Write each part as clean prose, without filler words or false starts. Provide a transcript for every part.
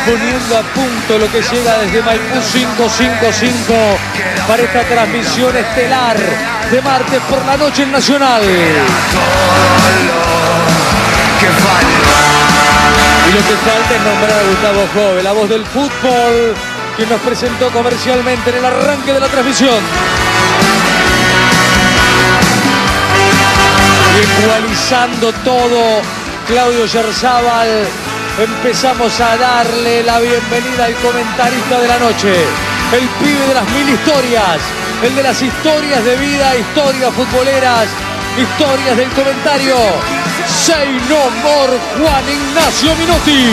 poniendo a punto lo que llega desde Maipú 555 para esta transmisión estelar de martes por la noche en Nacional. Y lo que falta es nombrar a Gustavo Jove, la voz del fútbol, quien nos presentó comercialmente en el arranque de la transmisión. Igualizando todo, Claudio Yerzábal. Empezamos a darle la bienvenida al comentarista de la noche, el pibe de las 1000 historias, el de las historias de vida, historias futboleras, historias del comentario. Say no more, Juan Ignacio Minotti.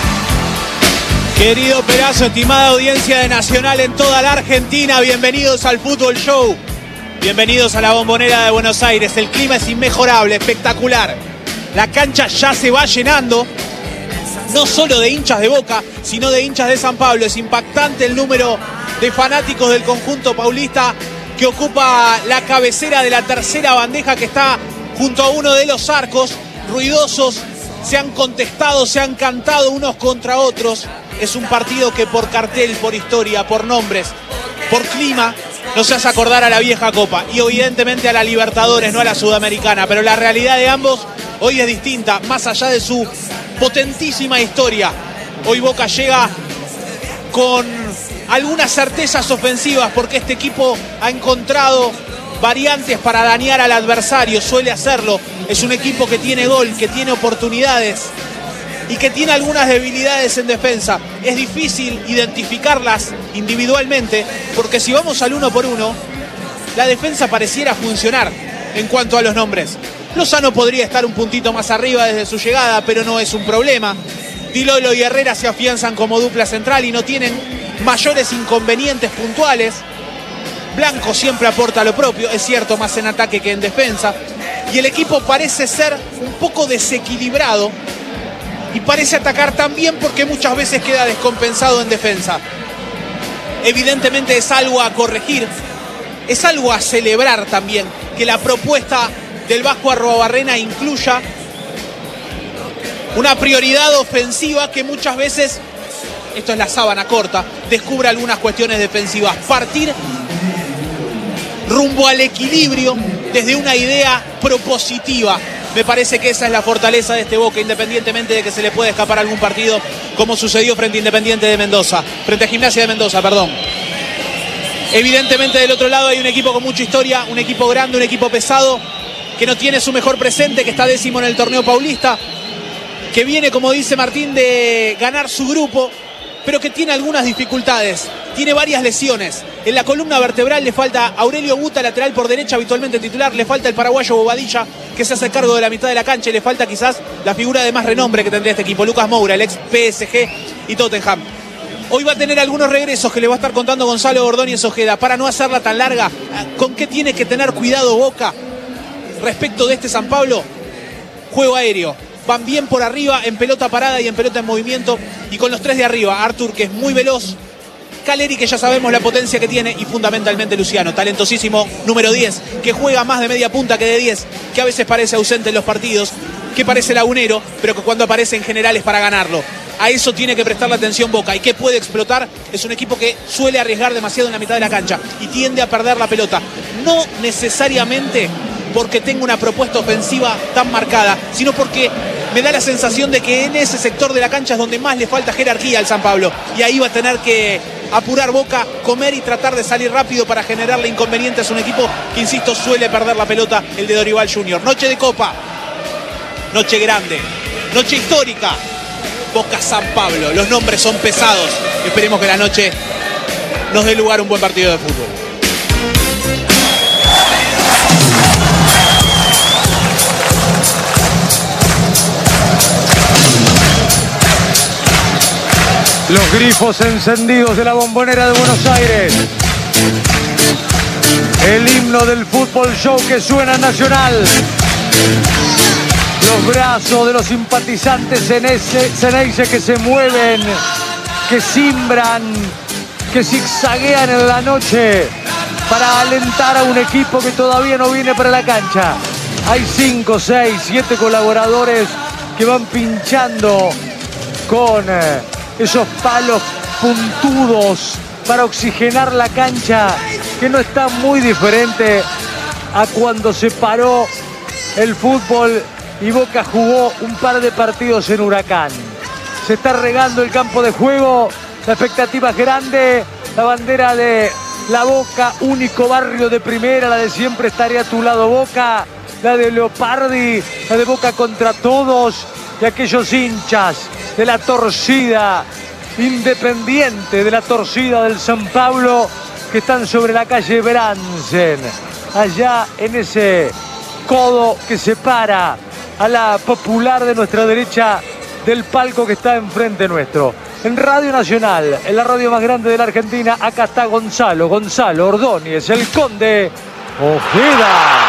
Querido Perazo, estimada audiencia de Nacional en toda la Argentina, bienvenidos al Fútbol Show. Bienvenidos a la Bombonera de Buenos Aires. El clima es inmejorable, espectacular. La cancha ya se va llenando, no solo de hinchas de Boca, sino de hinchas de San Pablo. Es impactante el número de fanáticos del conjunto paulista que ocupa la cabecera de la tercera bandeja que está junto a uno de los arcos. Ruidosos, se han contestado, se han cantado unos contra otros. Es un partido que por cartel, por historia, por nombres, por clima, nos hace acordar a la vieja Copa y evidentemente a la Libertadores, no a la Sudamericana, pero la realidad de ambos hoy es distinta, más allá de su potentísima historia. Hoy Boca llega con algunas certezas ofensivas porque este equipo ha encontrado variantes para dañar al adversario, suele hacerlo. Es un equipo que tiene gol, que tiene oportunidades y que tiene algunas debilidades en defensa. Es difícil identificarlas individualmente porque si vamos al uno por uno, la defensa pareciera funcionar en cuanto a los nombres. Lozano podría estar un puntito más arriba desde su llegada, pero no es un problema. Di Lolo y Herrera se afianzan como dupla central y no tienen mayores inconvenientes puntuales. Blanco siempre aporta lo propio, es cierto, más en ataque que en defensa. Y el equipo parece ser un poco desequilibrado y parece atacar también porque muchas veces queda descompensado en defensa. Evidentemente es algo a corregir, es algo a celebrar también, que la propuesta del Vasco Arruabarrena incluya una prioridad ofensiva que muchas veces, esto es la sábana corta, descubre algunas cuestiones defensivas. Partir rumbo al equilibrio desde una idea propositiva. Me parece que esa es la fortaleza de este Boca, independientemente de que se le pueda escapar algún partido, como sucedió frente a Independiente de Mendoza, frente a Gimnasia de Mendoza, perdón. Evidentemente del otro lado hay un equipo con mucha historia, un equipo grande, un equipo pesado, que no tiene su mejor presente, que está 10º en el torneo paulista, que viene, como dice Martín, de ganar su grupo, pero que tiene algunas dificultades, tiene varias lesiones. En la columna vertebral le falta Aurelio Buta, lateral por derecha, habitualmente titular, le falta el paraguayo Bobadilla, que se hace cargo de la mitad de la cancha, y le falta quizás la figura de más renombre que tendría este equipo, Lucas Moura, el ex PSG y Tottenham. Hoy va a tener algunos regresos que le va a estar contando Gonzalo Ordóñez Ojeda. Para no hacerla tan larga, ¿con qué tiene que tener cuidado Boca respecto de este San Pablo? Juego aéreo. Van bien por arriba en pelota parada y en pelota en movimiento, y con los tres de arriba, Artur, que es muy veloz, Caleri, que ya sabemos la potencia que tiene, y fundamentalmente Luciano, talentosísimo número 10, que juega más de media punta que de 10, que a veces parece ausente en los partidos, que parece lagunero, pero que cuando aparece en general es para ganarlo. A eso tiene que prestarle atención Boca. ¿Y qué puede explotar? Es un equipo que suele arriesgar demasiado en la mitad de la cancha y tiende a perder la pelota. No necesariamente porque tenga una propuesta ofensiva tan marcada, sino porque me da la sensación de que en ese sector de la cancha es donde más le falta jerarquía al San Pablo. Y ahí va a tener que apurar Boca, comer y tratar de salir rápido para generarle inconvenientes a un equipo que, insisto, suele perder la pelota, el de Dorival Junior. Noche de Copa, noche grande, noche histórica. Boca San Pablo, los nombres son pesados. Esperemos que la noche nos dé lugar a un buen partido de fútbol. Los grifos encendidos de la Bombonera de Buenos Aires. El himno del Fútbol Show que suena Nacional. Los brazos de los simpatizantes Ceneice que se mueven, que cimbran, que zigzaguean en la noche para alentar a un equipo que todavía no viene para la cancha. Hay 5, 6, 7 colaboradores que van pinchando con esos palos puntudos para oxigenar la cancha, que no está muy diferente a cuando se paró el fútbol y Boca jugó un par de partidos en Huracán. Se está regando el campo de juego, la expectativa es grande, la bandera de la Boca, único barrio de primera, la de siempre estaré a tu lado Boca, la de Leopardi, la de Boca contra todos, y aquellos hinchas de la torcida Independiente, de la torcida del San Pablo, que están sobre la calle Bransen, allá en ese codo que separa a la Popular de nuestra derecha del palco que está enfrente nuestro. En Radio Nacional, en la radio más grande de la Argentina, acá está Gonzalo Ordóñez, el Conde Ojeda.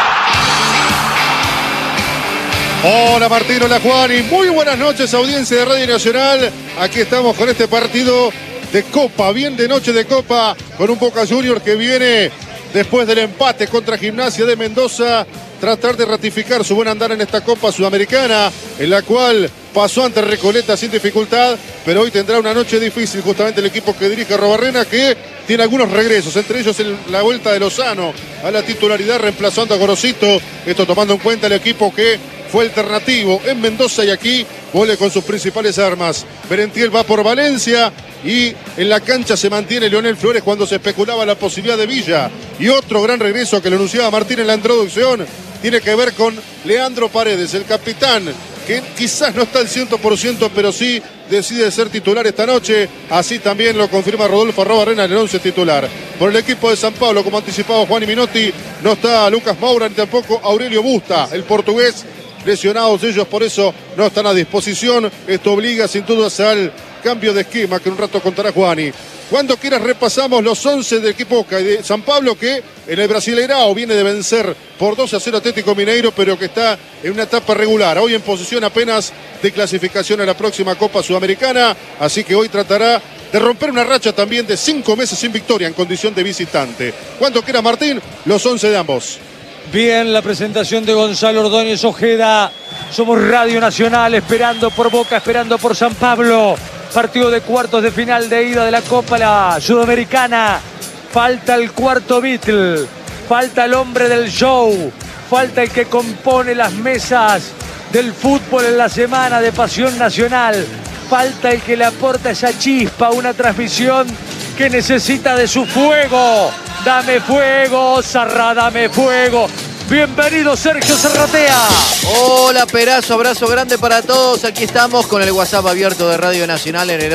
Hola Martín, hola Juan y muy buenas noches, audiencia de Radio Nacional. Aquí estamos con este partido de Copa, bien de noche de Copa, con un Boca Juniors que viene después del empate contra Gimnasia de Mendoza, tratar de ratificar su buen andar en esta Copa Sudamericana, en la cual pasó ante Recoleta sin dificultad, pero hoy tendrá una noche difícil justamente el equipo que dirige Arrobarrena, que tiene algunos regresos, entre ellos la vuelta de Lozano a la titularidad reemplazando a Gorosito, esto tomando en cuenta el equipo que fue alternativo en Mendoza y aquí vuelve con sus principales armas. Merentiel va por Valencia y en la cancha se mantiene Leonel Flores cuando se especulaba la posibilidad de Villa. Y otro gran regreso que lo anunciaba Martín en la introducción tiene que ver con Leandro Paredes, el capitán, que quizás no está al 100%, pero sí decide ser titular esta noche. Así también lo confirma Rodolfo Arrobarrena en el 11 titular. Por el equipo de San Pablo, como anticipaba Juan y Minotti, no está Lucas Moura ni tampoco Aurelio Busta, el portugués. Lesionados ellos, por eso no están a disposición. Esto obliga sin dudas al cambio de esquema que en un rato contará Juani. Cuando quieras repasamos los 11 del equipo Boca y de San Pablo, que en el Brasileirao viene de vencer por 2-0 Atlético Mineiro, pero que está en una etapa regular. Hoy en posición apenas de clasificación a la próxima Copa Sudamericana, así que hoy tratará de romper una racha también de 5 meses sin victoria en condición de visitante. Cuando quieras Martín, los 11 de ambos. Bien, la presentación de Gonzalo Ordóñez Ojeda. Somos Radio Nacional, esperando por Boca, esperando por San Pablo. Partido de cuartos de final de ida de la Copa la Sudamericana. Falta el cuarto Beatle, falta el hombre del show, falta el que compone las mesas del fútbol en la semana de Pasión Nacional. Falta el que le aporta esa chispa, una transmisión que necesita de su fuego. Dame fuego, Zarra, dame fuego. Bienvenido Sergio Zarratea. Hola Perazo, abrazo grande para todos. Aquí estamos con el WhatsApp abierto de Radio Nacional en el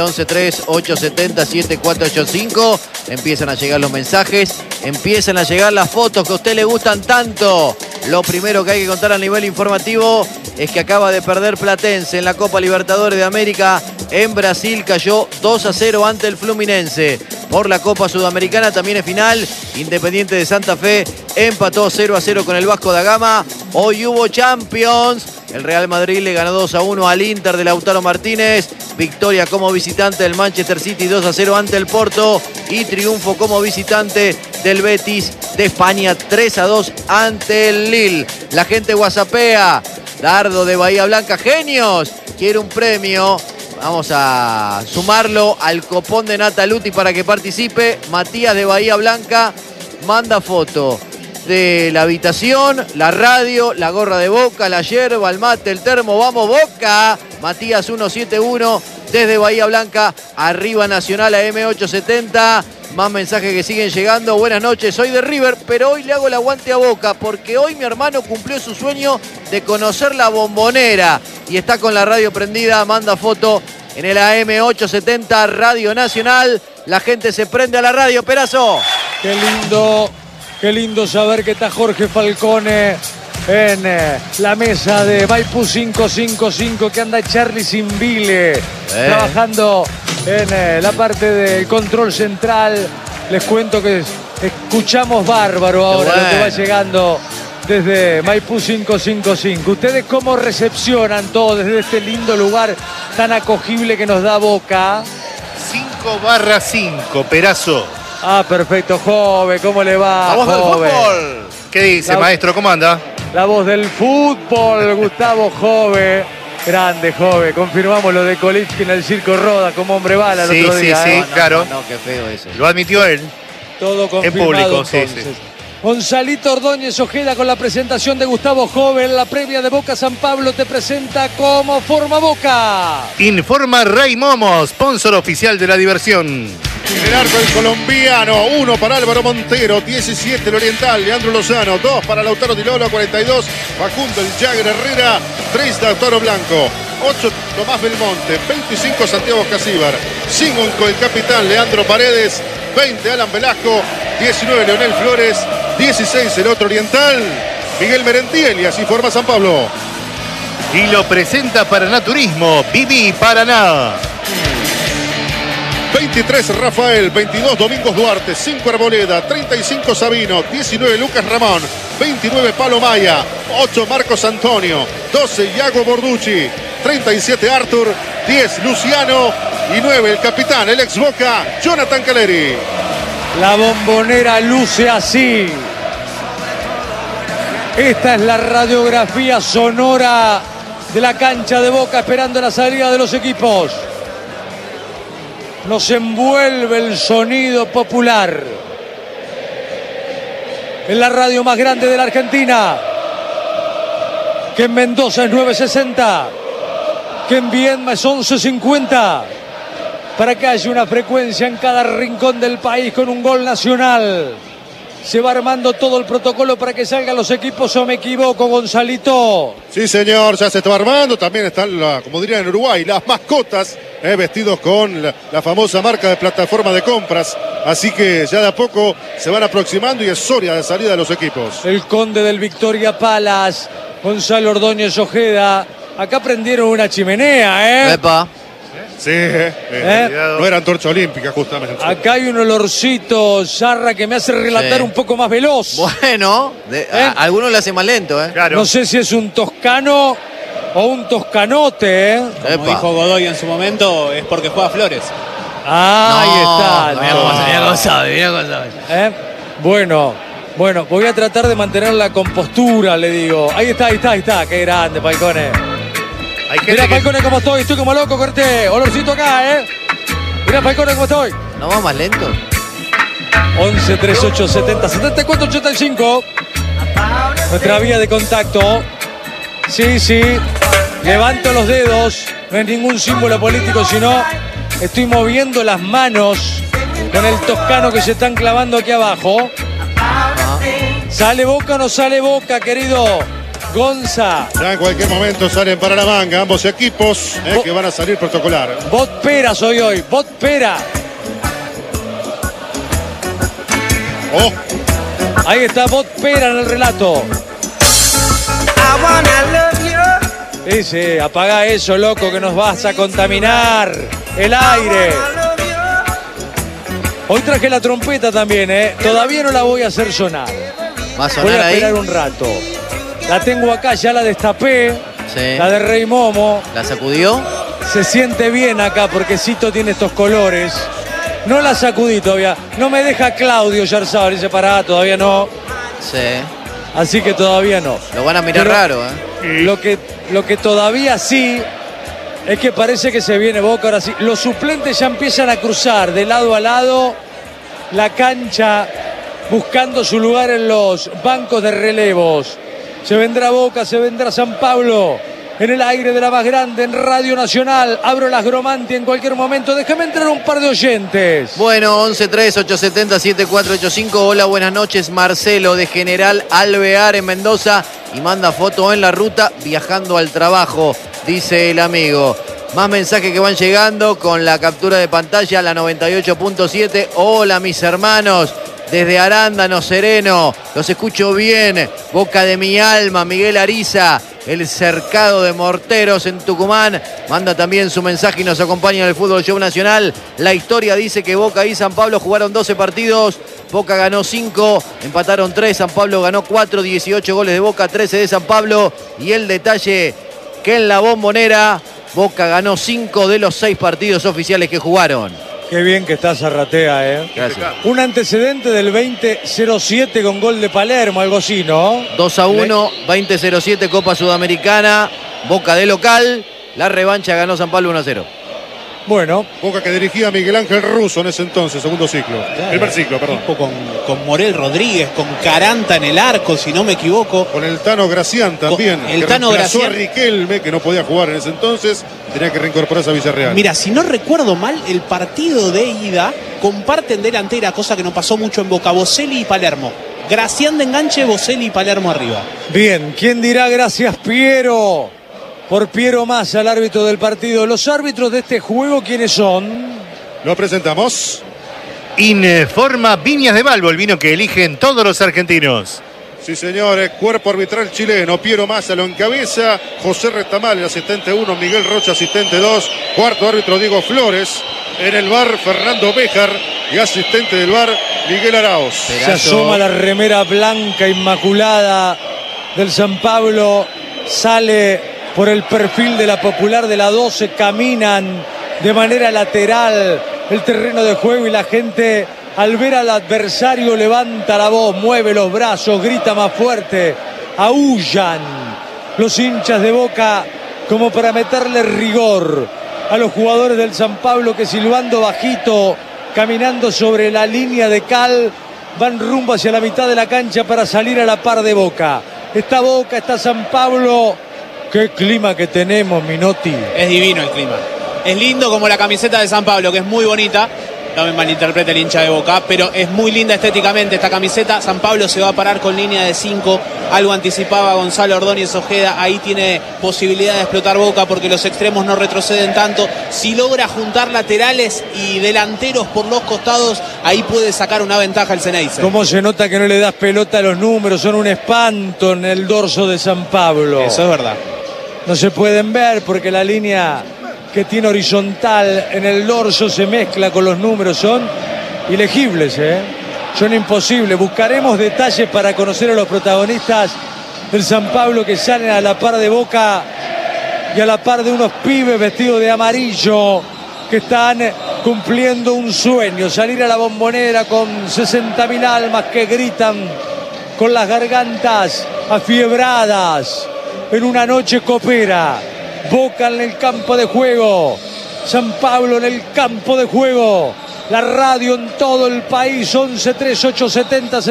1138707485. Empiezan a llegar los mensajes, empiezan a llegar las fotos que a usted le gustan tanto. Lo primero que hay que contar a nivel informativo es que acaba de perder Platense en la Copa Libertadores de América en Brasil. Cayó 2-0 ante el Fluminense. Por la Copa Sudamericana también es final. Independiente de Santa Fe empató 0-0 con el Vasco da Gama. Hoy hubo Champions. El Real Madrid le ganó 2-1 al Inter de Lautaro Martínez. Victoria como visitante del Manchester City 2-0 ante el Porto. Y triunfo como visitante del Betis de España 3-2 ante el Lille. La gente whatsappea. Dardo de Bahía Blanca, genios. Quiere un premio. Vamos a sumarlo al copón de Nataluti para que participe. Matías de Bahía Blanca manda foto de la habitación, la radio, la gorra de Boca, la yerba, el mate, el termo. ¡Vamos Boca! Matías 171 desde Bahía Blanca, arriba Nacional a M870. Más mensajes que siguen llegando. Buenas noches, soy de River, pero hoy le hago el aguante a Boca porque hoy mi hermano cumplió su sueño de conocer la Bombonera y está con la radio prendida. Manda foto en el AM870 Radio Nacional. La gente se prende a la radio, Perazo. Qué lindo saber que está Jorge Falcone en la mesa de Maipú 555, que anda Charlie Simbile trabajando en la parte del control central. Les cuento que escuchamos bárbaro ahora lo que va llegando desde Maipú 555. ¿Ustedes cómo recepcionan todo desde este lindo lugar tan acogible que nos da Boca? 5/5, Perazo. Ah, perfecto, Jove, ¿cómo le va? La voz del Jove? fútbol. ¿Qué dice, maestro? ¿Cómo anda? La voz del fútbol, Gustavo Jove. Grande, joven. Confirmamos lo de Kolitsky en el Circo Roda como hombre bala el Sí, otro día. sí, ¿eh? claro. No, qué feo eso. Lo admitió él. Todo confirmado público, sí, entonces. sí. Gonzalito Ordóñez Ojeda con la presentación de Gustavo Joven. La previa de Boca San Pablo te presenta cómo forma Boca. Informa Rey Momo, sponsor oficial de la diversión. En el arco el colombiano, 1 para Álvaro Montero, 17 el oriental, Leandro Lozano, 2 para Lautaro Di Lolo, 42, Facundo el Jagger Herrera, 3 Lautaro Blanco, 8 Tomás Belmonte, 25 Santiago Casíbar, 5 el capitán Leandro Paredes, 20 Alan Velasco, 19 Leonel Flores, 16 el otro oriental, Miguel Merentiel, y así forma San Pablo. Y lo presenta Paraná Turismo, Viví Paraná. 23 Rafael, 22 Domingos Duarte, 5 Arboleda, 35 Sabino, 19 Lucas Ramón, 29 Palo Maya, 8 Marcos Antonio, 12 Iago Borducci, 37 Arthur, 10 Luciano y 9 el capitán, el ex Boca, Jonathan Caleri. La Bombonera luce así. Esta es la radiografía sonora de la cancha de Boca esperando la salida de los equipos. Nos envuelve el sonido popular. En la radio más grande de la Argentina. Que en Mendoza es 960. Que en Viedma es 1150. Para que haya una frecuencia en cada rincón del país con un gol nacional. Se va armando todo el protocolo para que salgan los equipos, ¿o me equivoco, Gonzalito? Sí, señor, ya se está armando. También están, como dirían en Uruguay, las mascotas, vestidos con la famosa marca de plataforma de compras. Así que ya de a poco se van aproximando y es hora de salida de los equipos. El conde del Victoria Palace, Gonzalo Ordóñez Ojeda. Acá prendieron una chimenea, ¿eh? Epa. Sí, no era antorcha olímpica, justamente. Acá hay un olorcito, Zarra, que me hace relatar Sí. un poco más veloz. Bueno, a algunos le hace más lento, ¿eh? Claro. No sé si es un toscano o un toscanote, ¿eh? Como Epa. dijo Godoy en su momento, es porque juega Flores. Ah, ahí está. Mirá cómo sabe, mirá cómo sabe. ¿Eh? Bueno, voy a tratar de mantener la compostura, le digo. Ahí está. Qué grande, Falcone. Hay gente Mirá, que... Falcone, cómo estoy como loco, corté. Olorcito acá, ¿eh? Mirá, Falcone, cómo estoy. ¿No va más lento? 11 38 70 74 85. Nuestra vía de contacto. Sí. Levanto los dedos. No es ningún símbolo político, sino estoy moviendo las manos con el toscano que se están clavando aquí abajo. ¿Sale Boca o no sale Boca, querido Gonza? Ya en cualquier momento salen para la manga ambos equipos que van a salir protocolar. Bot Pera soy hoy. Bot Pera. Oh, Ahí está Bot Pera en el relato. Sí, apaga eso, loco, que nos vas a contaminar el aire. Hoy traje la trompeta también, ¿eh? Todavía no la voy a hacer sonar. ¿Va a Voy sonar a ahí? esperar un rato. La tengo acá, ya la destapé. Sí. La de Rey Momo. ¿La sacudió? Se siente bien acá porque Cito tiene estos colores. No la sacudí todavía. No me deja Claudio Yarzabal. Dice, pará, todavía no. Sí. Así que todavía no. Lo van a mirar Pero raro, ¿eh? Lo que todavía sí es que parece que se viene Boca. Ahora sí, los suplentes ya empiezan a cruzar de lado a lado la cancha buscando su lugar en los bancos de relevos. Se vendrá Boca, se vendrá San Pablo en el aire de la más grande en Radio Nacional. Abro las Gromanti en cualquier momento. Déjame entrar un par de oyentes. Bueno, 11-3-870-7485. Hola, buenas noches. Marcelo de General Alvear en Mendoza y manda foto en la ruta viajando al trabajo, dice el amigo. Más mensajes que van llegando con la captura de pantalla, la 98.7. Hola, mis hermanos. Desde Arándano, Sereno, los escucho bien. Boca de mi alma, Miguel Ariza, el cercado de Morteros en Tucumán. Manda también su mensaje y nos acompaña en el Fútbol Show Nacional. La historia dice que Boca y San Pablo jugaron 12 partidos. Boca ganó 5, empataron 3, San Pablo ganó 4, 18 goles de Boca, 13 de San Pablo. Y el detalle que en la Bombonera, Boca ganó 5 de los 6 partidos oficiales que jugaron. Qué bien que está Zarratea, ¿eh? Gracias. Un antecedente del 20-07 con gol de Palermo, algo así, ¿no? 2-1, 20-07 Copa Sudamericana. Boca de local. La revancha ganó San Pablo 1-0. Bueno, Boca que dirigía Miguel Ángel Russo en ese entonces, segundo ciclo. Claro. Primer ciclo, perdón. Equipo con Morel Rodríguez, con Caranta en el arco, si no me equivoco. Con el Tano Gracián también. Con el que Tano reemplazó Gracián. a Riquelme, que no podía jugar en ese entonces. Tenía que reincorporarse a Villarreal. Mira, si no recuerdo mal, el partido de ida comparten delantera, cosa que no pasó mucho en Boca, Boselli y Palermo. Gracián de enganche, Boselli y Palermo arriba. bien, ¿quién dirá gracias Piero? Por Piero Massa, el árbitro del partido. Los árbitros de este juego, ¿quiénes son? Lo presentamos. Informa Viñas de Balbo, el vino que eligen todos los argentinos. Sí, señores, cuerpo arbitral chileno. Piero Massa lo encabeza. José Retamal, el asistente 1. Miguel Rocha, asistente 2. Cuarto árbitro, Diego Flores. En el VAR, Fernando Béjar. Y asistente del VAR, Miguel Arauz. Se asoma la remera blanca inmaculada del San Pablo. Sale por el perfil de la Popular de la 12. Caminan de manera lateral el terreno de juego y la gente, al ver al adversario, levanta la voz, mueve los brazos, grita más fuerte, aúllan los hinchas de Boca como para meterle rigor a los jugadores del San Pablo que, silbando bajito, caminando sobre la línea de cal, van rumbo hacia la mitad de la cancha para salir a la par de Boca. Está Boca, está San Pablo. Qué clima que tenemos, Minotti. Es divino el clima. Es lindo como la camiseta de San Pablo, que es muy bonita. No me malinterprete el hincha de Boca, pero es muy linda estéticamente esta camiseta. San Pablo se va a parar con línea de 5. Algo anticipaba Gonzalo Ordóñez Ojeda. Ahí tiene posibilidad de explotar Boca porque los extremos no retroceden tanto. Si logra juntar laterales y delanteros por los costados, ahí puede sacar una ventaja el Ceneice. ¿Cómo se nota que no le das pelota a los números? Son un espanto en el dorso de San Pablo. Eso es verdad. No se pueden ver porque la línea que tiene horizontal en el dorso se mezcla con los números. Son ilegibles, son imposibles. Buscaremos detalles para conocer a los protagonistas del San Pablo que salen a la par de Boca y a la par de unos pibes vestidos de amarillo que están cumpliendo un sueño, salir a la Bombonera con 60.000 almas que gritan con las gargantas afiebradas en una noche copera. Boca en el campo de juego, San Pablo en el campo de juego. La radio en todo el país, 11 3870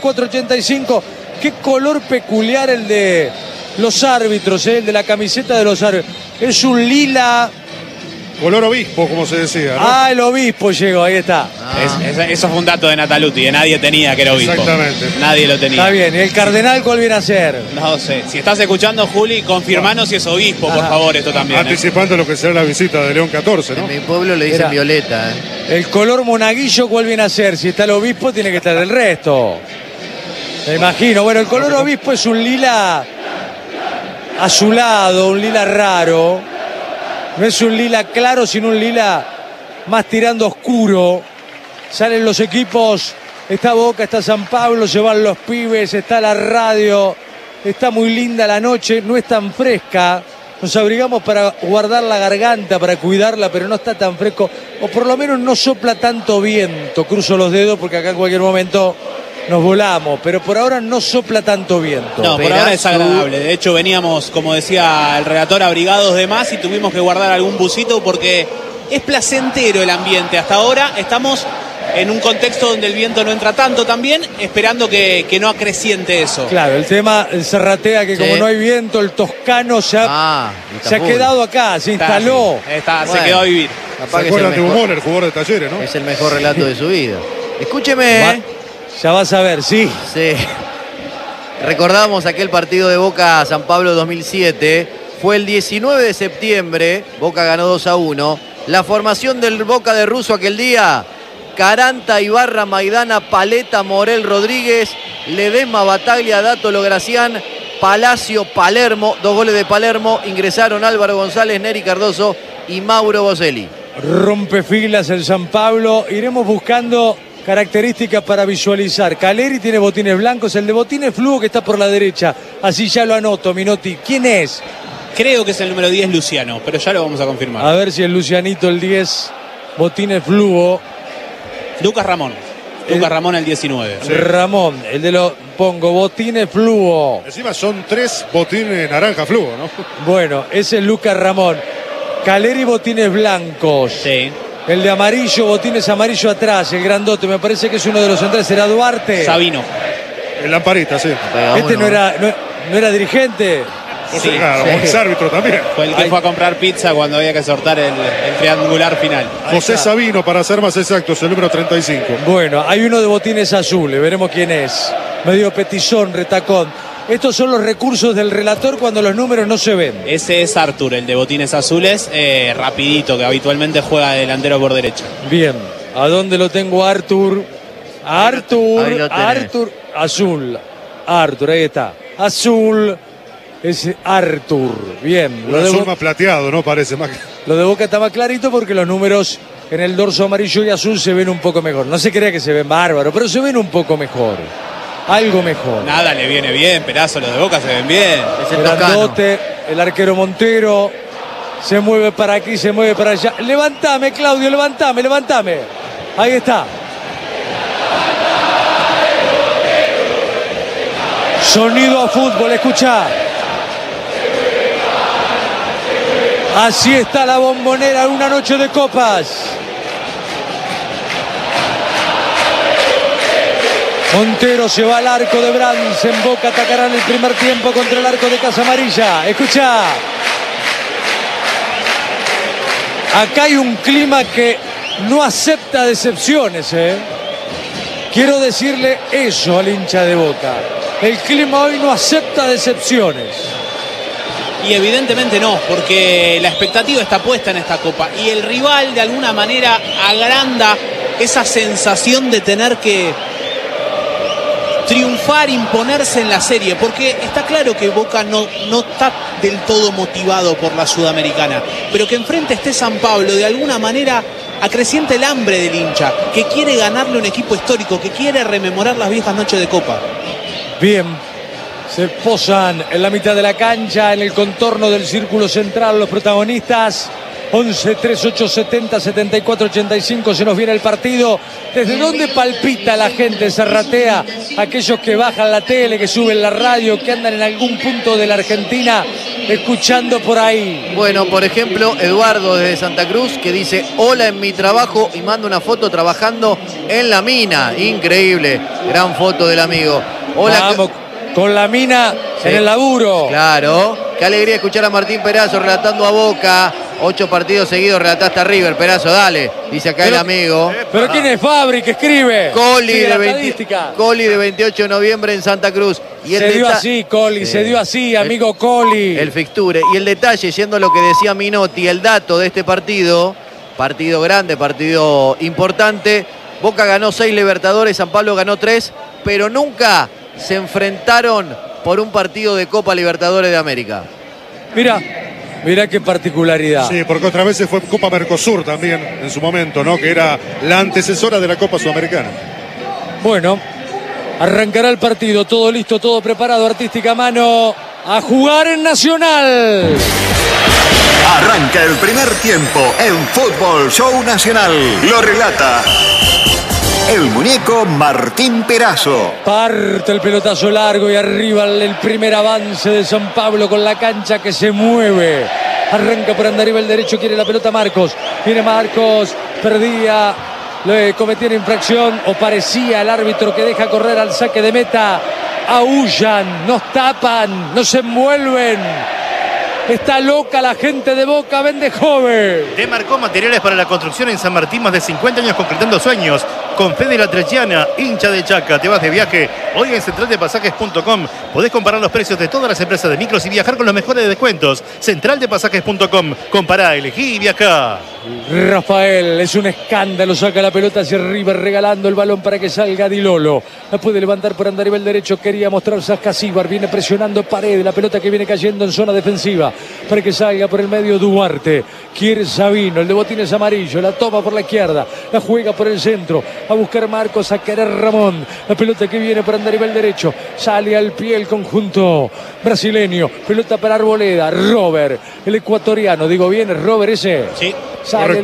7485. Qué color peculiar el de los árbitros, el de la camiseta de los árbitros. Es un lila. Color obispo, como se decía, ¿no? Ah, el obispo llegó, ahí está. Eso fue un dato de Nataluti, que nadie tenía que era obispo. Exactamente. Nadie lo tenía. Está bien, ¿y el cardenal cuál viene a ser? No sé. Si estás escuchando, Juli, confirmanos si es obispo, por favor, esto también. Anticipando lo que será la visita de León 14, ¿no? En mi pueblo le dicen Era. violeta. El color monaguillo, ¿cuál viene a ser? Si está el obispo, tiene que estar el resto. Me imagino. Bueno, el color obispo es un lila azulado, un lila raro. No es un lila claro, sino un lila más tirando oscuro. Salen los equipos. Está Boca, está San Pablo, se van los pibes, está la radio. Está muy linda la noche, no es tan fresca. Nos abrigamos para guardar la garganta, para cuidarla, pero no está tan fresco. O por lo menos no sopla tanto viento. Cruzo los dedos porque acá en cualquier momento nos volamos. Pero por ahora no sopla tanto viento. No, por ahora es agradable. De hecho, veníamos, como decía el relator, abrigados de más y tuvimos que guardar algún busito porque es placentero el ambiente. Hasta ahora estamos en un contexto donde el viento no entra tanto también, esperando que no acreciente eso. Claro, el tema, el Serratea, que como Sí. no hay viento, el toscano se ha quedado acá, se instaló. Se Bueno. quedó a vivir. Capaz ¿Se que acuerdan de es el, Humor, mejor, el jugador de Talleres, no? es el mejor relato de su vida. Escúcheme. Ya vas a ver, sí. Sí. Recordamos aquel partido de Boca San Pablo 2007. Fue el 19 de septiembre. Boca ganó 2-1. La formación del Boca de Russo aquel día: Caranta, Ibarra, Maidana, Paleta, Morel, Rodríguez, Ledesma, Bataglia, Dátolo, Gracián, Palacio, Palermo. 2 goles de Palermo. Ingresaron Álvaro González, Neri Cardoso y Mauro Boselli. Rompe filas el San Pablo. Iremos buscando características para visualizar. Caleri tiene botines blancos, el de botines fluo que está por la derecha. Así ya lo anoto, Minotti. ¿Quién es? Creo que es el número 10, Luciano, pero ya lo vamos a confirmar. A ver si es Lucianito el 10, botines fluo. Lucas Ramón. Lucas Ramón el 19. Sí. Ramón, el de los, pongo, botines fluo. Encima son 3 botines naranja fluo, ¿no? Bueno, ese es Lucas Ramón. Caleri, botines blancos. Sí. El de amarillo, botines amarillo atrás, el grandote, me parece que es uno de los centrales, ¿era Duarte? Sabino. El Lamparita, sí. Este no era dirigente. Sí, Claro, sí. es árbitro también. Fue el que fue a comprar pizza cuando había que sortar el triangular final. José Sabino, para ser más exactos, el número 35. Bueno, hay uno de botines azules, veremos quién es. Medio petizón, retacón. Estos son los recursos del relator cuando los números no se ven. Ese es Artur, el de botines azules, rapidito, que habitualmente juega de delantero por derecha. Bien, ¿a dónde lo tengo, Artur? Ahí lo tenés. Artur, azul. Artur, ahí está. Azul, es Artur. Bien, Un azul más plateado, ¿no? Parece más. lo de Boca estaba clarito porque los números en el dorso amarillo y azul se ven un poco mejor. No se crea que se ven bárbaros, pero se ven un poco mejor. Algo mejor. Nada le viene bien, Perazo, los de Boca se ven bien. Es el Tocano. Grandote, el arquero Montero. Se mueve para aquí, se mueve para allá. Levantame, Claudio, levantame. Ahí está. Sonido a fútbol, escuchá. Así está la Bombonera, una noche de copas. Montero se va al arco de Brands. En Boca atacarán el primer tiempo contra el arco de Casa Amarilla. Escuchá. Acá hay un clima que no acepta decepciones, Quiero decirle eso al hincha de Boca. El clima hoy no acepta decepciones. Y evidentemente no, porque la expectativa está puesta en esta Copa. Y el rival de alguna manera agranda esa sensación de tener que triunfar, imponerse en la serie. Porque está claro que Boca no está del todo motivado por la Sudamericana. Pero que enfrente esté San Pablo, de alguna manera acrecienta el hambre del hincha, que quiere ganarle un equipo histórico, que quiere rememorar las viejas noches de Copa. Bien, se posan en la mitad de la cancha, en el contorno del círculo central los protagonistas. 11, 3, 8, 70, 74, 85, se nos viene el partido. ¿Desde dónde palpita la gente, Zarratea? Aquellos que bajan la tele, que suben la radio, que andan en algún punto de la Argentina escuchando por ahí. Bueno, por ejemplo, Eduardo desde Santa Cruz, que dice: hola en mi trabajo, y manda una foto trabajando en la mina. Increíble, gran foto del amigo. Hola. Vamos, con la mina Sí. en el laburo. Claro, qué alegría escuchar a Martín Perazo relatando a Boca. 8 partidos seguidos relataste a River. Perazo, dale, dice acá el amigo. ¿Pero quién es Fabri que escribe? Coli Sigue la de, estadística. Coli de 28 de noviembre en Santa Cruz. Y Se dio así, Coli, se dio así, amigo Coli. El fixture. Y el detalle, yendo a lo que decía Minotti, el dato de este partido grande, partido importante. Boca ganó 6 Libertadores, San Pablo ganó 3, pero nunca se enfrentaron por un partido de Copa Libertadores de América. Mirá qué particularidad. Sí, porque otras veces fue Copa Mercosur también en su momento, ¿no? Que era la antecesora de la Copa Sudamericana. Bueno, arrancará el partido, todo listo, todo preparado, artística mano, a jugar en Nacional. Arranca el primer tiempo en Fútbol Show Nacional. Lo relata el muñeco Martín Perazo. Parte el pelotazo largo y arriba el primer avance de San Pablo con la cancha que se mueve. Arranca por Andarivel el derecho, quiere la pelota Marcos. Viene Marcos, perdía, le cometía una infracción o parecía el árbitro que deja correr al saque de meta. Aúllan, nos tapan, nos envuelven. Está loca la gente de Boca, vende joven. Demarcó materiales para la construcción en San Martín, más de 50 años concretando sueños. Con Fede La Trechana, hincha de Chaca, te vas de viaje. Hoy en centraldepasajes.com podés comparar los precios de todas las empresas de micros y viajar con los mejores descuentos. Centraldepasajes.com, compará, elegí y viajá. Rafael, es un escándalo, saca la pelota hacia arriba, regalando el balón para que salga Di Lolo. La puede levantar por Andarivel derecho, quería mostrar Zascasíbar, viene presionando Paredes, la pelota que viene cayendo en zona defensiva, para que salga por el medio Duarte. Quiere Sabino, el de botines amarillo, la toma por la izquierda, la juega por el centro, a buscar Marcos, a querer Ramón. La pelota que viene por Andarivel derecho, sale al pie el conjunto brasileño, pelota para Arboleda, Robert, el ecuatoriano, digo bien, es Robert ese. Sí. Sale Correcto.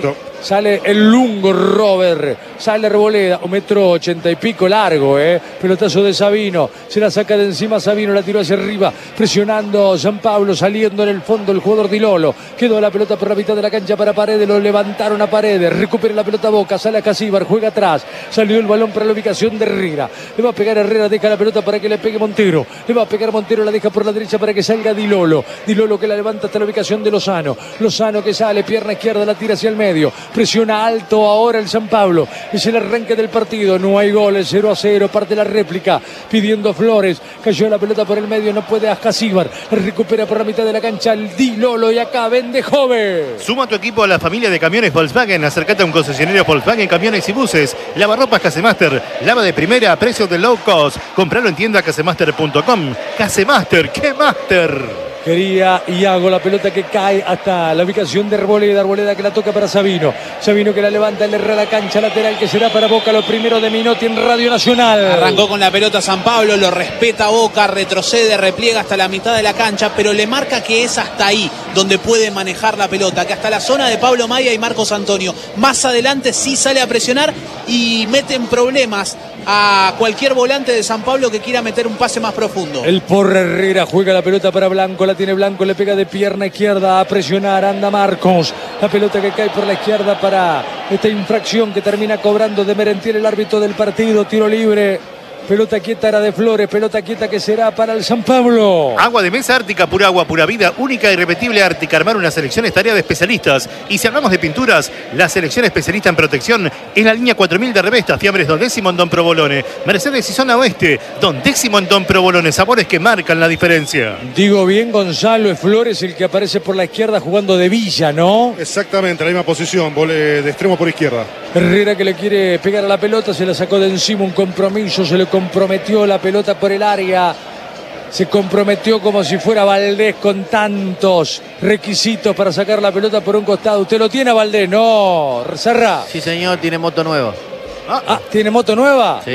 Sale el lungo Robert. Sale Arboleda. 1,80 y pico largo, Pelotazo de Sabino. Se la saca de encima Sabino. La tiró hacia arriba. Presionando San Pablo. Saliendo en el fondo el jugador Di Lolo. Quedó la pelota por la mitad de la cancha para Paredes. Lo levantaron a Paredes. Recupera la pelota Boca. Sale a Casíbar. Juega atrás. Salió el balón para la ubicación de Herrera. Le va a pegar Herrera. Deja la pelota para que le pegue Montero. Le va a pegar Montero. La deja por la derecha para que salga Di Lolo. Di Lolo que la levanta hasta la ubicación de Lozano. Lozano que sale. Pierna izquierda. La tira hacia el medio. Presiona alto ahora el San Pablo. Es el arranque del partido. No hay goles. 0-0. Parte la réplica. Pidiendo Flores. Cayó la pelota por el medio. No puede Ascasíbar. Recupera por la mitad de la cancha el Di Lolo. Y acá vende joven. Suma tu equipo a la familia de camiones Volkswagen. Acércate a un concesionario Volkswagen, camiones y buses. Lavarropas Casemaster. Lava de primera a precios de low cost. Compralo en tienda casemaster.com. Casemaster. ¡Qué master! Quería Iago, la pelota que cae hasta la ubicación de Arboleda. Arboleda que la toca para Sabino. Sabino que la levanta, le erra la cancha lateral que será para Boca. Lo primero de Minotti en Radio Nacional. Arrancó con la pelota San Pablo, lo respeta Boca, retrocede, repliega hasta la mitad de la cancha, pero le marca que es hasta ahí donde puede manejar la pelota, que hasta la zona de Pablo Maya y Marcos Antonio. Más adelante sí sale a presionar y mete en problemas a cualquier volante de San Pablo que quiera meter un pase más profundo. El Porra Herrera juega la pelota para Blanco, la tiene Blanco, le pega de pierna izquierda a presionar, anda Marcos, la pelota que cae por la izquierda para esta infracción que termina cobrando de Merentiel el árbitro del partido, tiro libre. Pelota quieta era de Flores, pelota quieta que será para el San Pablo. Agua de mesa Ártica, pura agua, pura vida, única e irrepetible Ártica. Armar una selección es tarea de especialistas. Y si hablamos de pinturas, la selección especialista en protección es la línea 4000 de Revesta, fiambres Don Décimo en Don Provolone. Mercedes y zona oeste, Don Décimo en Don Provolone, sabores que marcan la diferencia. Digo bien, Gonzalo, es Flores el que aparece por la izquierda jugando de Villa, ¿no? Exactamente, la misma posición, de extremo por izquierda. Herrera que le quiere pegar a la pelota, se la sacó de encima, un compromiso, se le comprometió la pelota por el área. Se comprometió como si fuera Valdés con tantos requisitos para sacar la pelota por un costado. ¿Usted lo tiene, Valdés? No, Serra. Sí, señor, tiene moto nueva. ¿Tiene moto nueva? Sí.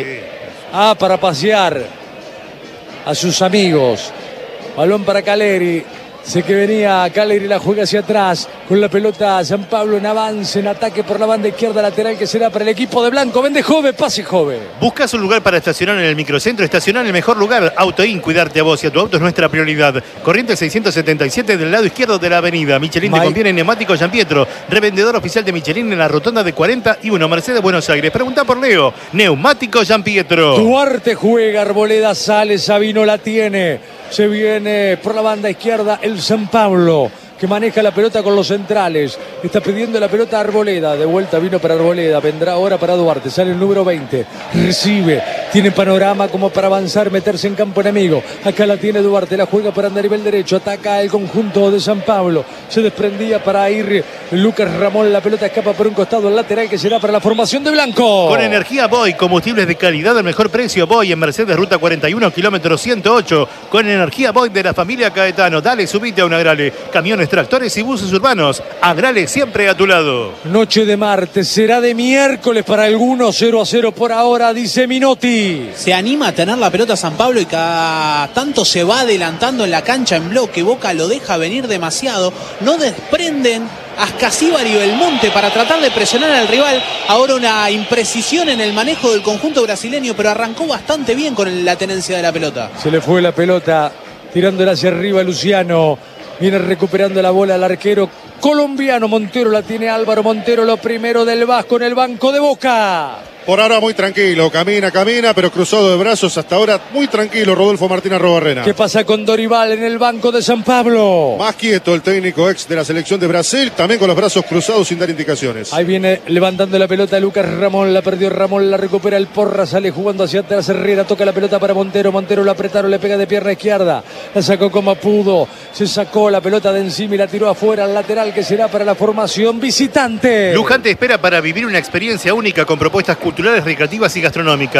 Para pasear a sus amigos. Balón para Caleri. Sé que venía Caleri, la juega hacia atrás con la pelota San Pablo en avance, en ataque por la banda izquierda lateral que será para el equipo de Blanco. Vende joven, pase joven. ¿Buscas un lugar para estacionar en el microcentro? Estacionar en el mejor lugar. Autoin, cuidarte a vos y a tu auto es nuestra prioridad. Corriente 677 del lado izquierdo de la avenida. Michelin te conviene en neumáticos Gian Pietro. Revendedor oficial de Michelin en la rotonda de 41 Mercedes, Buenos Aires. Pregunta por Leo. Neumáticos Gian Pietro. Duarte juega, Arboleda sale, Sabino la tiene. Se viene por la banda izquierda el San Pablo, que maneja la pelota con los centrales. Está pidiendo la pelota a Arboleda. De vuelta vino para Arboleda. Vendrá ahora para Duarte. Sale el número 20. Recibe. Tiene panorama como para avanzar, meterse en campo enemigo. Acá la tiene Duarte. La juega para andar a nivel derecho. Ataca el conjunto de San Pablo. Se desprendía para ir Lucas Ramón. La pelota escapa por un costado al lateral que será para la formación de Blanco. Con energía Boy. Combustibles de calidad al mejor precio. Boy en Mercedes, ruta 41, kilómetro 108. Con energía Boy de la familia Caetano. Dale, subite a un Agrale. Camiones, tractores y buses urbanos. Agrale siempre a tu lado. Noche de martes, será de miércoles para algunos. 0-0 por ahora, dice Minotti. Se anima a tener la pelota San Pablo y cada tanto se va adelantando en la cancha en bloque. Boca lo deja venir demasiado. No desprenden Ascasíbar y Belmonte para tratar de presionar al rival. Ahora una imprecisión en el manejo del conjunto brasileño, pero arrancó bastante bien con la tenencia de la pelota. Se le fue la pelota, tirándola hacia arriba Luciano. Viene recuperando la bola al arquero colombiano Montero. La tiene Álvaro Montero, lo primero del Vasco en el banco de Boca. Por ahora muy tranquilo, camina, pero cruzado de brazos. Hasta ahora muy tranquilo Rodolfo Martínez Arrobarrena. ¿Qué pasa con Dorival en el banco de San Pablo? Más quieto el técnico ex de la selección de Brasil, también con los brazos cruzados sin dar indicaciones. Ahí viene levantando la pelota Lucas Ramón, la perdió Ramón, la recupera el Porra, sale jugando hacia atrás Herrera, toca la pelota para Montero, Montero lo apretaron, le pega de pierna izquierda, la sacó como pudo, se sacó la pelota de encima y la tiró afuera al lateral que será para la formación visitante. Luján te espera para vivir una experiencia única con propuestas culturales, recreativas y gastronómicas.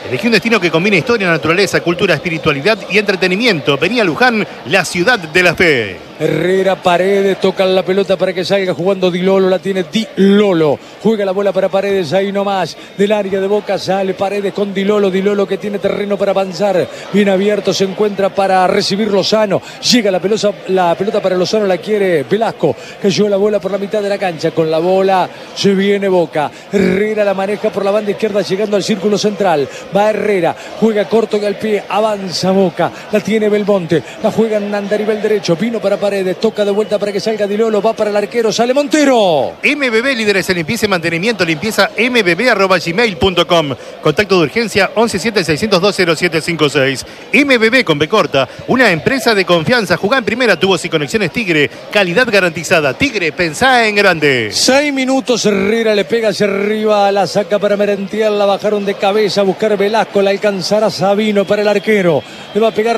Elegí un destino que combine historia, naturaleza, cultura, espiritualidad y entretenimiento. Vení a Luján, la ciudad de la fe. Herrera, Paredes, tocan la pelota para que salga jugando Di Lolo, la tiene Di Lolo. Juega la bola para Paredes, ahí nomás. Del área de Boca sale Paredes con Di Lolo que tiene terreno para avanzar. Bien abierto, se encuentra para recibir Lozano. Llega la pelota para Lozano, la quiere Velasco. Cayó la bola por la mitad de la cancha. Con la bola se viene Boca. Herrera la maneja por la banda izquierda, llegando al círculo central. Va Herrera, juega corto y al pie, avanza Boca. La tiene Belmonte, la juega en andarivel derecho. Vino para Paredes, toca de vuelta para que salga Di Lolo, va para el arquero, sale Montero. MBB, líderes en limpieza y mantenimiento, limpieza mbb@gmail.com. Contacto de urgencia 117-602-0756. MBB con B corta, una empresa de confianza. Jugá en primera, tubos y conexiones Tigre, calidad garantizada. Tigre, pensá en grande. 6 minutos, Herrera le pega hacia arriba, la saca para Merentiel, la bajaron de cabeza a buscar Velasco, la alcanzará Sabino para el arquero. Le va a pegar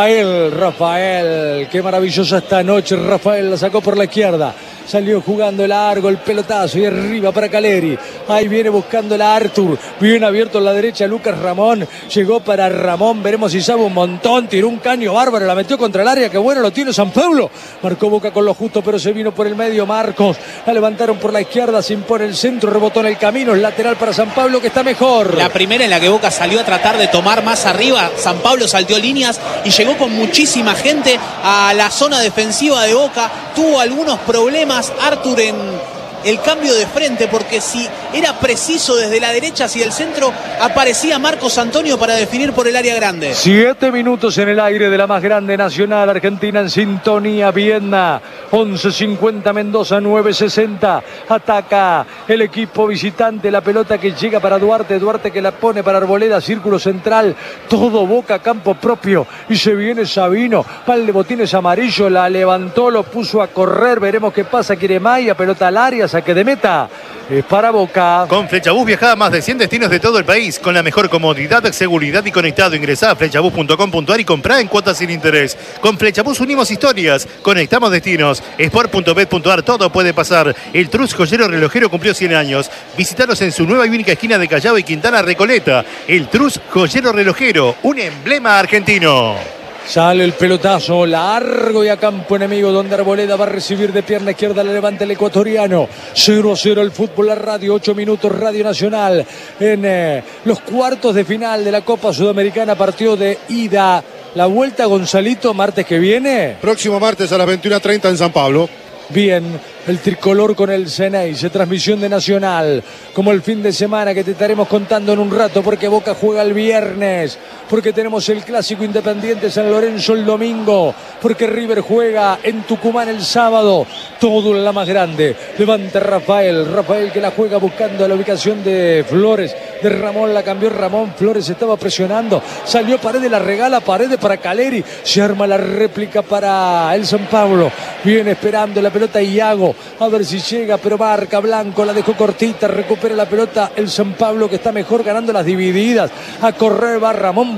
Rafael, qué maravillosa esta noche. Rafael la sacó por la izquierda. Salió jugando largo el pelotazo y arriba para Caleri. Ahí viene buscando la Artur. Bien abierto a la derecha Lucas Ramón. Llegó para Ramón. Veremos si sabe un montón. Tiró un caño bárbaro. La metió contra el área. Qué bueno lo tiene San Pablo. Marcó Boca con lo justo, pero se vino por el medio Marcos. La levantaron por la izquierda. Se impone el centro. Rebotó en el camino. Es lateral para San Pablo, que está mejor. La primera en la que Boca salió a tratar de tomar más arriba. San Pablo salteó líneas y llegó con muchísima gente a la zona defensiva de Boca. Tuvo algunos problemas Artur en el cambio de frente, porque si era preciso desde la derecha hacia el centro, aparecía Marcos Antonio para definir por el área grande. 7 minutos en el aire de la más grande nacional. Argentina en sintonía. Viedma 11:50, Mendoza 9:60. Ataca el equipo visitante. La pelota que llega para Duarte que la pone para Arboleda, círculo central. Todo Boca, campo propio. Y se viene Sabino, pal de botines amarillo, la levantó, lo puso a correr. Veremos qué pasa. Quiere Maya, pelota al área, saque de meta. Es para Boca. Con Flechabús viajá a más de 100 destinos de todo el país con la mejor comodidad, seguridad y conectado. Ingresá a flechabús.com.ar y comprá en cuotas sin interés. Con Flechabús unimos historias, conectamos destinos. Sport.bet.ar, todo puede pasar. El Trus Joyero Relojero cumplió 100 años. Visítalos en su nueva y única esquina de Callao y Quintana Recoleta. El Trus Joyero Relojero, un emblema argentino. Sale el pelotazo largo y a campo enemigo, donde Arboleda va a recibir de pierna izquierda, la levanta el ecuatoriano. 0-0 el fútbol, la radio, 8 minutos, Radio Nacional. En los cuartos de final de la Copa Sudamericana, partido de ida. La vuelta, Gonzalito, martes que viene. Próximo martes a las 21:30 en San Pablo. Bien, el tricolor con el Ceneice, transmisión de Nacional, como el fin de semana que te estaremos contando en un rato, porque Boca juega el viernes, porque tenemos el clásico Independiente San Lorenzo el domingo, porque River juega en Tucumán el sábado. Todo en la más grande. Levanta Rafael que la juega buscando la ubicación de Flores, de Ramón, la cambió Ramón, Flores estaba presionando, salió Paredes, la regala Paredes para Caleri, se arma la réplica para el San Pablo, viene esperando la pelota Iago, a ver si llega, pero marca Blanco, la dejó cortita, recupera la pelota el San Pablo, que está mejor ganando las divididas. A correr va Ramón,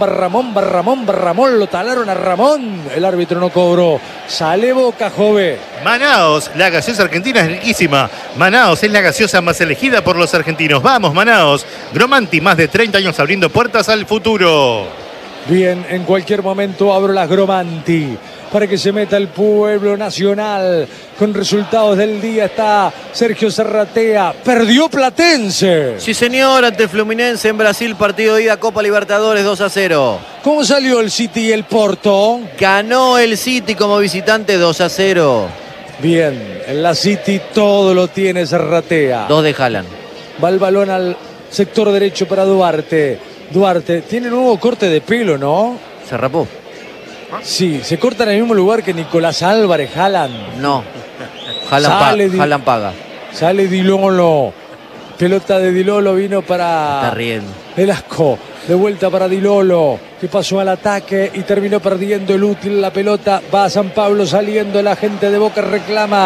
lo talaron a Ramón, el árbitro no cobró. Sale Boca, Jove. Manaos, la gaseosa argentina es riquísima. Manaos es la gaseosa más elegida por los argentinos. Vamos, Manaos. Gromanti, más de 30 años abriendo puertas al futuro. Bien, en cualquier momento abro las Gromanti para que se meta el pueblo nacional. Con resultados del día está Sergio Zarratea. Perdió Platense. Sí, señor, ante Fluminense en Brasil, partido de ida Copa Libertadores 2-0. ¿Cómo salió el City y el Porto? Ganó el City como visitante 2-0. Bien, en la City todo lo tiene Zarratea. 2 de Haaland. Va el balón al sector derecho para Duarte. Duarte tiene nuevo corte de pelo, ¿no? Se rapó. Sí, se corta en el mismo lugar que Nicolás Álvarez, Haaland. No, Haaland paga. Sale Di Lolo. Pelota de Di Lolo, vino para Está riendo. Velasco. De vuelta para Di Lolo, que pasó al ataque y terminó perdiendo el útil. La pelota va a San Pablo saliendo. La gente de Boca reclama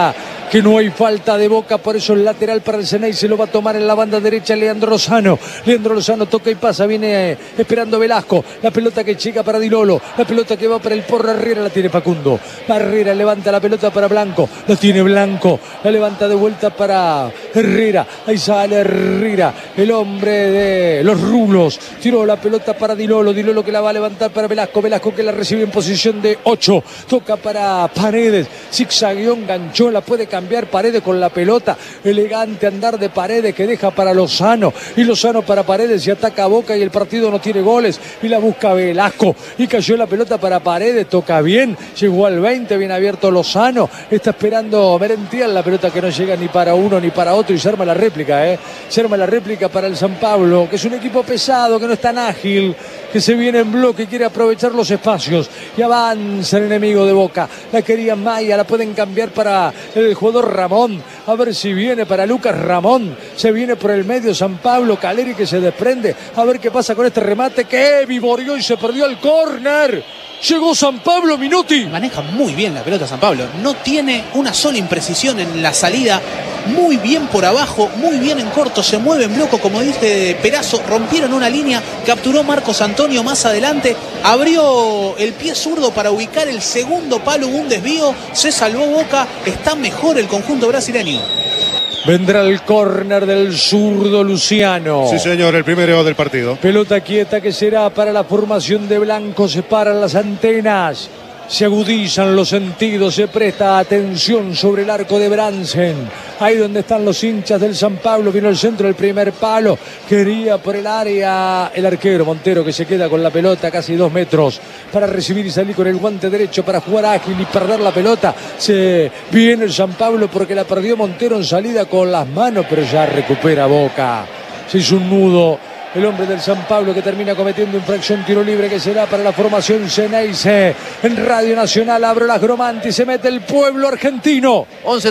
que no hay falta de Boca, por eso el lateral para el Ceney se lo va a tomar en la banda derecha Leandro Lozano. Leandro Lozano toca y pasa, viene esperando Velasco, la pelota que llega para Di Lolo, la pelota que va para el Porra. Herrera la tiene Facundo, Herrera levanta la pelota para Blanco, la tiene Blanco, la levanta de vuelta para Herrera, ahí sale Herrera, el hombre de los rulos, tiró la pelota para Di Lolo, Di Lolo que la va a levantar para Velasco, Velasco que la recibe en posición de 8, toca para Paredes, zigzagueó, enganchó, la puede cambiar Paredes con la pelota, elegante andar de Paredes que deja para Lozano, y Lozano para Paredes y ataca a Boca y el partido no tiene goles, y la busca Velasco, y cayó la pelota para Paredes, toca bien, llegó al 20, bien abierto Lozano, está esperando Merentiel, la pelota que no llega ni para uno ni para otro, y se arma la réplica, se arma la réplica para el San Pablo, que es un equipo pesado, que no es tan ágil, que se viene en bloque y quiere aprovechar los espacios, y avanza el enemigo de Boca, la quería Maya, la pueden cambiar para el jugador Ramón, a ver si viene para Lucas Ramón, se viene por el medio San Pablo, Caleri que se desprende, a ver qué pasa con este remate, que vivorió y se perdió el córner. Llegó San Pablo, Minotti. Maneja muy bien la pelota San Pablo. No tiene una sola imprecisión en la salida. Muy bien por abajo, muy bien en corto. Se mueve en bloco, como dice Perazo. Rompieron una línea, capturó Marcos Antonio más adelante. Abrió el pie zurdo para ubicar el segundo palo, un desvío. Se salvó Boca. Está mejor el conjunto brasileño. Vendrá el córner del zurdo Luciano. Sí, señor, el primero del partido. Pelota quieta que será para la formación de Blanco. Se paran las antenas, se agudizan los sentidos, se presta atención sobre el arco de Bransen. Ahí donde están los hinchas del San Pablo. Vino el centro del primer palo. Quería por el área el arquero Montero, que se queda con la pelota casi 2 metros para recibir y salir con el guante derecho para jugar ágil y perder la pelota. Se viene el San Pablo porque la perdió Montero en salida con las manos, pero ya recupera Boca. Se hizo un nudo el hombre del San Pablo, que termina cometiendo infracción, tiro libre que será para la formación Ceneice. En Radio Nacional abro las Gromanti, se mete el pueblo argentino.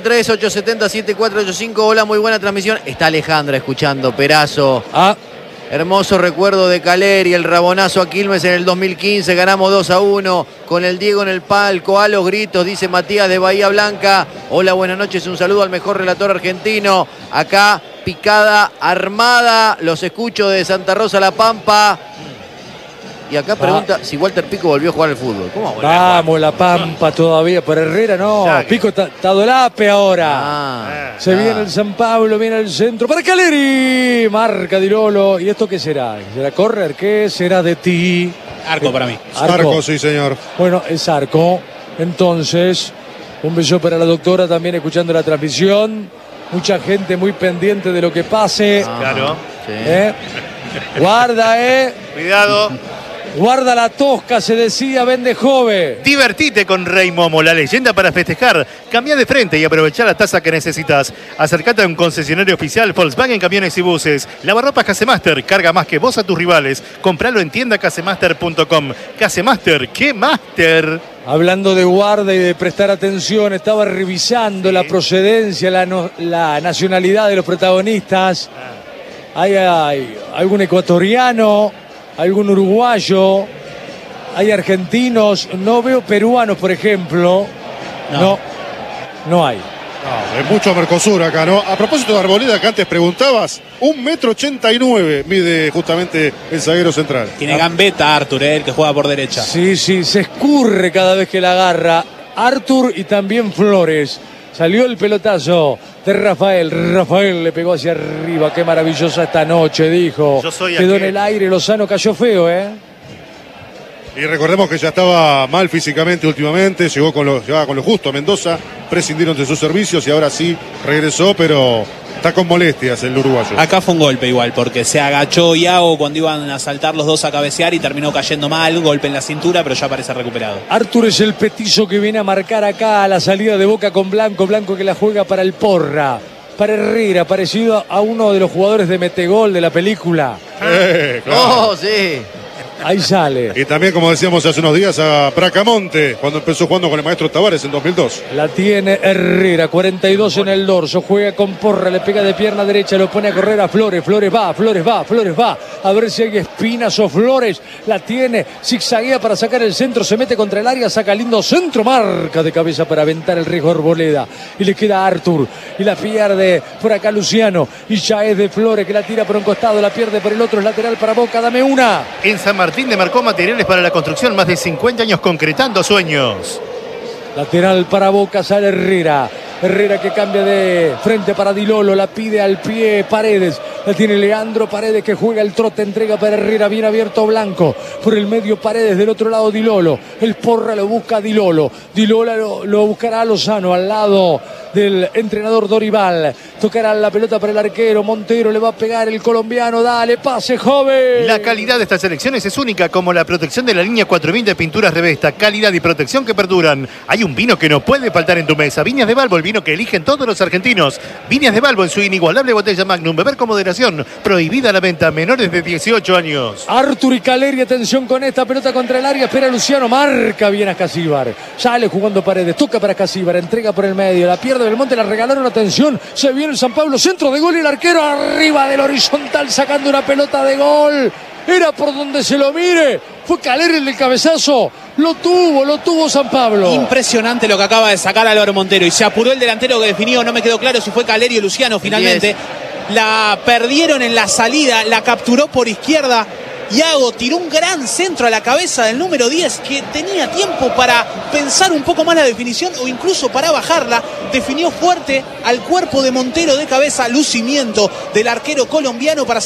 11-3-870-7485. Hola, muy buena transmisión. Está Alejandra escuchando, Perazo. Hermoso recuerdo de Caleri, el rabonazo a Quilmes en el 2015. Ganamos 2-1 con el Diego en el palco. A los gritos, dice Matías de Bahía Blanca. Hola, buenas noches. Un saludo al mejor relator argentino. Acá, picada armada. Los escucho de Santa Rosa, La Pampa. Y acá pregunta si Walter Pico volvió a jugar al fútbol. ¿Cómo vamos, La Pampa todavía, por Herrera no. Pico está Dolape ahora. Se viene el San Pablo, viene el centro para Caleri. Marca Di Lolo. ¿Y esto qué será? ¿Será córner? ¿Qué será de ti? Arco para mí. Arco, sí, señor. Bueno, es arco. Entonces, un beso para la doctora también escuchando la transmisión. Mucha gente muy pendiente de lo que pase. Claro. Sí. Guarda, Cuidado. Guarda la tosca, se decía, vende jove. Divertite con Rey Momo, la leyenda para festejar. Cambia de frente y aprovecha la tasa que necesitas. Acercate a un concesionario oficial Volkswagen Camiones y Buses. Lavarropas Casemaster, carga más que vos a tus rivales. Compralo en tiendacasemaster.com. Casemaster, ¿qué master? Hablando de guarda y de prestar atención, estaba revisando la procedencia, la nacionalidad de los protagonistas. Hay algún ecuatoriano, algún uruguayo, hay argentinos, no veo peruanos, por ejemplo. No hay. No, es mucho Mercosur acá, ¿no? A propósito de Arboleda, que antes preguntabas, 1,89 m mide justamente el zaguero central. Tiene gambeta Arthur, el que juega por derecha. Sí, se escurre cada vez que la agarra. Arthur y también Flores. Salió el pelotazo de Rafael. Rafael le pegó hacia arriba. Qué maravillosa esta noche, dijo. Quedó en el aire. Lozano cayó feo, Y recordemos que ya estaba mal físicamente últimamente. Llegaba con lo justo a Mendoza. Prescindieron de sus servicios y ahora sí regresó, pero está con molestias el uruguayo. Acá fue un golpe igual, porque se agachó Iago cuando iban a saltar los dos a cabecear y terminó cayendo mal. Golpe en la cintura, pero ya parece recuperado. Arthur es el petizo que viene a marcar acá a la salida de Boca con Blanco. Blanco que la juega para el Porra. Para Herrera, parecido a uno de los jugadores de Metegol de la película. Claro. Oh, sí. Ahí sale. Y también, como decíamos hace unos días, a Bracamonte, cuando empezó jugando con el maestro Tavares en 2002. La tiene Herrera, 42 en el dorso, juega con porra, le pega de pierna derecha, lo pone a correr a Flores, Flores va, a ver si hay espinas o Flores, la tiene, zigzaguea para sacar el centro, se mete contra el área, saca lindo centro, marca de cabeza para aventar el riesgo Arboleda, y le queda Artur, y la pierde por acá Luciano, y ya es de Flores que la tira por un costado, la pierde por el otro, es lateral para Boca, dame una. En San Martín demarcó materiales para la construcción, más de 50 años concretando sueños. Lateral para Boca, sale Herrera. Herrera que cambia de frente para Di Lolo, la pide al pie Paredes, la tiene Leandro Paredes que juega el trote, entrega para Herrera, bien abierto Blanco, por el medio Paredes, del otro lado Di Lolo, el porra lo busca a Di Lolo lo buscará a Lozano, al lado del entrenador Dorival, tocará la pelota para el arquero, Montero le va a pegar el colombiano, dale, pase joven. La calidad de estas selecciones es única, como la protección de la línea 4000 de pinturas Revesta, calidad y protección que perduran. Hay un vino que no puede faltar en tu mesa, Viñas de Balbo, el vino que eligen todos los argentinos. Viñas de Balbo en su inigualable botella Magnum, beber con moderación, prohibida la venta a menores de 18 años. Artur y Caleri, atención con esta pelota contra el área, espera Luciano, marca bien a Casíbar, sale jugando Paredes, toca para Casíbar, entrega por el medio, la pierde Belmonte, la regalaron, atención, se viene el San Pablo, centro de gol y el arquero arriba del horizontal sacando una pelota de gol. Era por donde se lo mire. Fue Caleri el del cabezazo. Lo tuvo San Pablo. Impresionante lo que acaba de sacar Álvaro Montero. Y se apuró el delantero que definió. No me quedó claro si fue Caleri o Luciano finalmente. La perdieron en la salida. La capturó por izquierda. Iago tiró un gran centro a la cabeza del número 10 que tenía tiempo para pensar un poco más la definición o incluso para bajarla. Definió fuerte al cuerpo de Montero de cabeza. Lucimiento del arquero colombiano para